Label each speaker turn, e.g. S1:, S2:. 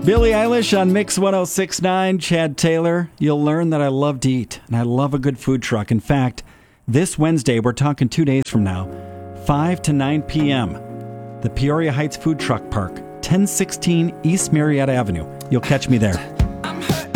S1: Billie Eilish on Mix 106.9, Chad Taylor. You'll learn that I love to eat, and I love a good food truck. In fact, this Wednesday, we're talking 2 days from now, 5 to 9 p.m., the Peoria Heights Food Truck Park, 1016 East Marietta Avenue. You'll catch me there.